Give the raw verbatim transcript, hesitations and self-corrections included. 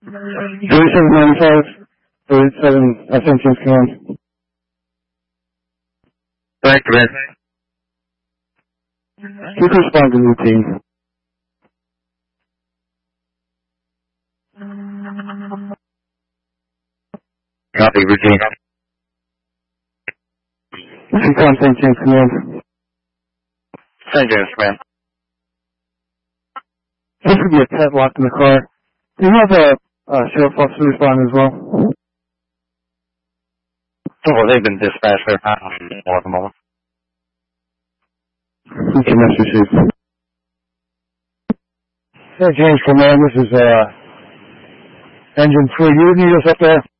thirty-seven ninety-five, thirty-seven, uh, Saint James Command. Thank you, man. Please respond to routine. Copy, routine. Recon Saint James Command. Saint James, man. This could be a pet locked in the car. Do you have a, a sheriff officer respond as well? Oh, they've been dispatched there. I don't know at the moment. Okay, Master Chief. Saint James Command, this is, uh, Engine three. You need us up there?